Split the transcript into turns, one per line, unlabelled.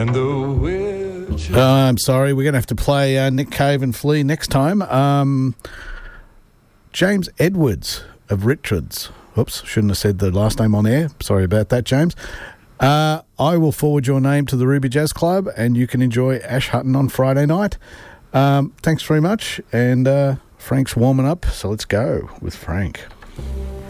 and the witch.
I'm sorry, we're going to have to play Nick Cave and Flea next time. James Edwards of Richards. Oops, shouldn't have said the last name on air. Sorry about that, James. I will forward your name to the Ruby Jazz Club, and you can enjoy Ash Hutton on Friday night. Thanks very much, and Frank's warming up, so let's go with Frank.